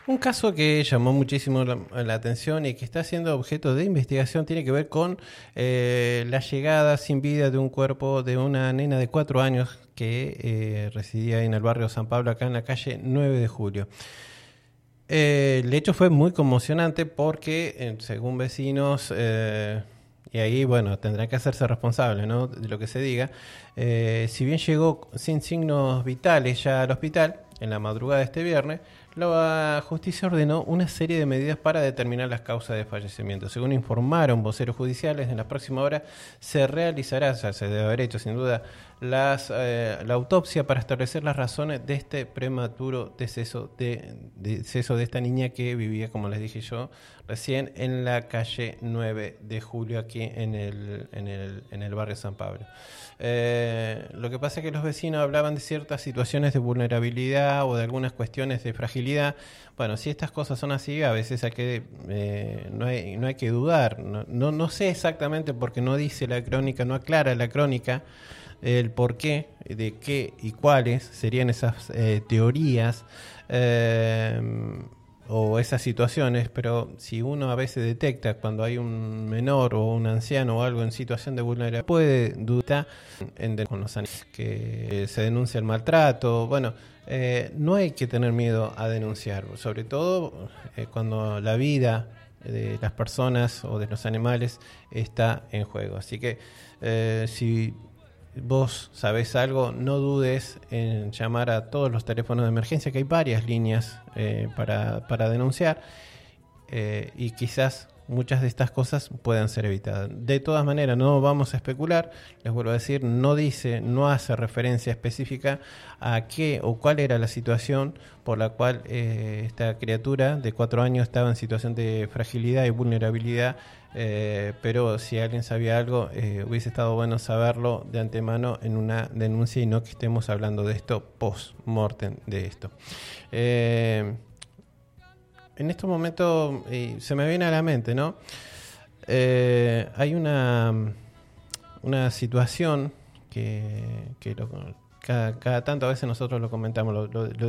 Un caso que llamó muchísimo la atención y que está siendo objeto de investigación tiene que ver con la llegada sin vida de un cuerpo de una nena de 4 años que residía en el barrio San Pablo, acá en la calle 9 de Julio. El hecho fue muy conmocionante porque, según vecinos, y ahí, bueno, tendrá que hacerse responsable, ¿no?, de lo que se diga. Si bien llegó sin signos vitales ya al hospital en la madrugada de este viernes, la justicia ordenó una serie de medidas para determinar las causas de fallecimiento. Según informaron voceros judiciales, en la próxima hora se realizará, o sea, se debe haber hecho sin duda, la autopsia para establecer las razones de este prematuro deceso de esta niña que vivía, como les dije yo recién, en la calle 9 de Julio, aquí en el barrio San Pablo. Lo que pasa es que los vecinos hablaban de ciertas situaciones de vulnerabilidad o de algunas cuestiones de fragilidad. Bueno, si estas cosas son así, a veces no hay que dudar. No sé exactamente porque no dice la crónica, no aclara la crónica el por qué, de qué y cuáles serían esas teorías o esas situaciones, pero si uno a veces detecta cuando hay un menor o un anciano o algo en situación de vulnerabilidad, puede dudar con los animales, que se denuncia el maltrato. Bueno, no hay que tener miedo a denunciar, sobre todo cuando la vida de las personas o de los animales está en juego. Así que si vos sabés algo, no dudes en llamar a todos los teléfonos de emergencia, que hay varias líneas para denunciar, y quizás muchas de estas cosas puedan ser evitadas. De todas maneras, no vamos a especular, les vuelvo a decir, no hace referencia específica a qué o cuál era la situación por la cual esta criatura de 4 años estaba en situación de fragilidad y vulnerabilidad. Pero si alguien sabía algo, hubiese estado bueno saberlo de antemano en una denuncia y no que estemos hablando de esto post-mortem de esto. En estos momentos se me viene a la mente, ¿no? Hay una situación que cada tanto a veces nosotros lo comentamos, lo